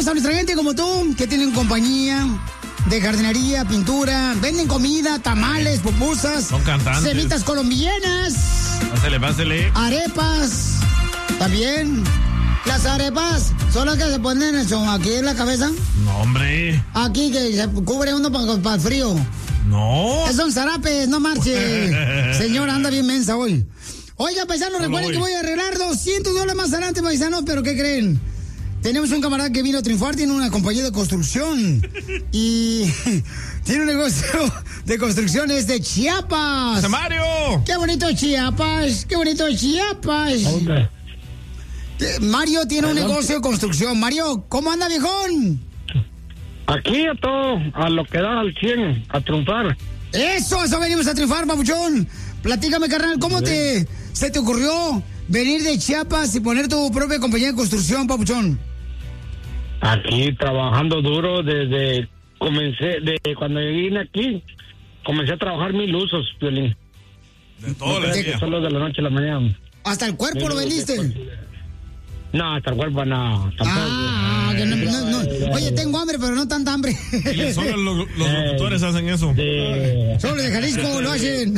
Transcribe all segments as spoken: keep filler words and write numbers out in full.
a nuestra gente como tú, que tienen compañía de jardinería, pintura, venden comida, tamales, pupusas. Son cantantes. Semitas colombianas. Pásele, pásele. Arepas. También. Las arepas son las que se ponen eso, aquí en la cabeza. No, hombre. Aquí que se cubre uno para pa el frío. No. Es son zarapes, no marche. Señora, anda bien mensa hoy. Oiga, paisanos, recuerden que voy a arreglar doscientos dólares más adelante, paisanos, pero ¿qué creen? Tenemos un camarada que vino a triunfar, tiene una compañía de construcción y tiene un negocio de construcciones de Chiapas. ¡Mario! ¡Qué bonito Chiapas! ¡Qué bonito Chiapas! ¿Dónde? Mario tiene un Adelante. negocio de construcción. Mario, ¿cómo anda, viejón? Aquí a todo, a lo que da al cien, a triunfar. Eso, eso venimos a triunfar, papuchón. Platícame, carnal, ¿cómo te se te ocurrió venir de Chiapas y poner tu propia compañía de construcción, papuchón? Aquí trabajando duro desde, comencé, de cuando vine aquí, comencé a trabajar mil usos, Piolín. De todo No el creas que día. solo de la noche a la mañana. ¿Hasta el cuerpo lo vendiste? No, hasta el cuerpo no, tampoco. Ah, que no, no, no. Oye, tengo hambre, pero no tanta hambre. Y solo los, los locutores hacen eso. De, Solo los de Jalisco lo hacen.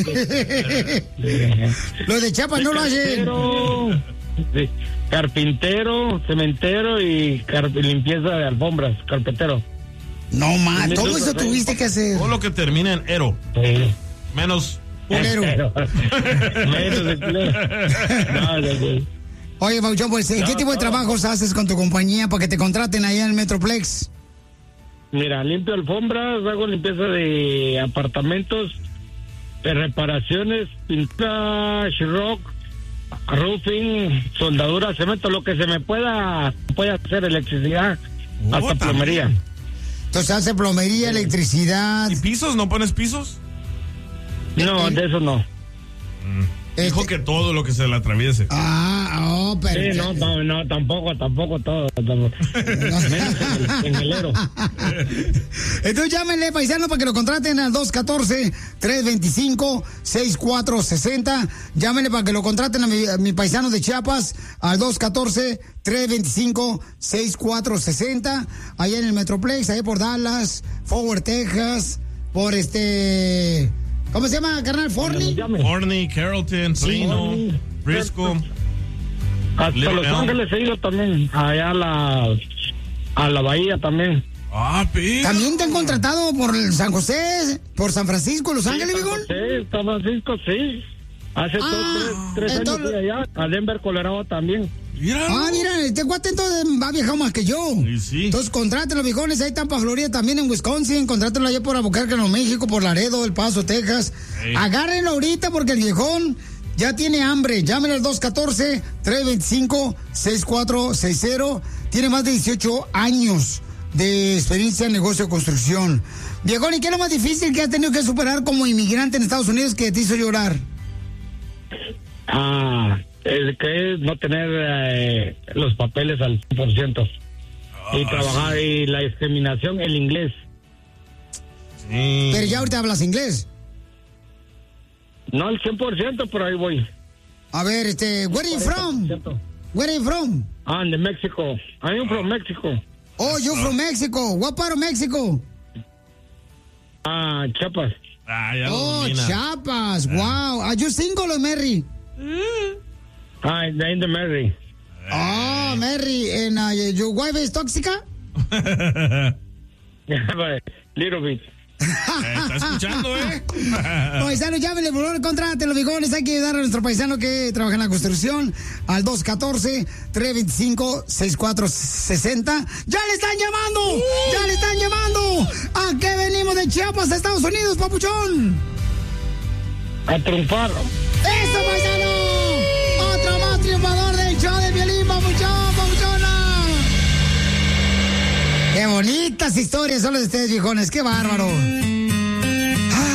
Los de Chiapas no lo hacen. carpintero, de carpintero, cementero y car- limpieza de alfombras, carpintero. No, ma, todo eso tuviste que hacer. Todo lo que termina en ero. Sí. Menos. Culero. Menos de culero. No, de- de- Oye, papuchón, pues, ¿qué No, tipo de no. trabajos haces con tu compañía para que te contraten allá en el Metroplex? Mira, limpio alfombras, hago limpieza de apartamentos, de reparaciones, pintura, rock, roofing, soldadura, cemento, lo que se me pueda, puede hacer, electricidad, Oh, hasta también. plomería. Entonces hace plomería, electricidad. ¿Y pisos? ¿No pones pisos? No, de eso no. Dijo Este- que todo lo que se le atraviese. Ah, oh, pero... Sí, no, no, no, tampoco, tampoco todo. tampoco. Menos en el, en el ero. Entonces llámenle, paisano, para que lo contraten al dos uno cuatro, tres dos cinco, seis cuatro seis cero. Llámenle para que lo contraten a mi, a mi paisano de Chiapas al dos uno cuatro, tres dos cinco, seis cuatro seis cero. Allá en el Metroplex, ahí por Dallas, Forward, Texas, por este... ¿Cómo se llama, carnal? ¿Forney? Llame. Horney, Carrollton, Plano, Horney. Frisco. Hasta Little Los Elm. Ángeles he ido también, allá a la, a la bahía también. Ah, pero. ¿También te han contratado por San José, por San Francisco, Los Ángeles, San viejón? José, San Francisco, sí. Hace Ah, dos, tres, tres años entonces- fui allá, a Denver, Colorado también. Mira. Ah, mira, este cuate entonces va viajado más que yo. Y sí. Entonces, contrátenlo, viejones. Ahí están para Florida, también en Wisconsin. Contrátenlo allá por Albuquerque, Nuevo México, por Laredo, El Paso, Texas. Ey. Agárrenlo ahorita porque el viejón ya tiene hambre. Llámenle al dos uno cuatro, tres dos cinco, seis cuatro seis cero. Tiene más de dieciocho años de experiencia en negocio de construcción. Viejón, ¿y qué es lo más difícil que has tenido que superar como inmigrante en Estados Unidos que te hizo llorar? Ah, el que es no tener eh, los papeles al cien por ciento. Y Ah, trabajar, y la discriminación, el inglés. Sí. Pero ya ahorita hablas inglés. No al cien por ciento, pero ahí voy. A ver, este, where are you from? Where are you from? Ah, de México. I'm from México. Oh, you from Mexico. What part of Mexico? Ah, Chiapas. Ah, ya lo Oh, domina. Chiapas. Wow. Are you single or married? Ah, in the Mary. Oh, married. And uh, your wife is tóxica? Little bit. Eh, ¿Está escuchando, eh? Paisano, llámenle, por favor, contrátenlo, los bigones. Hay que ayudar a nuestro paisano que trabaja en la construcción al dos uno cuatro, tres dos cinco, seis cuatro seis cero. ¡Ya le están llamando! ¡Ya le están llamando! ¿A qué venimos de Chiapas a Estados Unidos, papuchón? A triunfar. ¡Eso, paisano! ¡Otro más triunfador del show de Violín, papuchón, papuchona! ¡Qué bonitas historias son las de ustedes, viejones! ¡Qué bárbaro!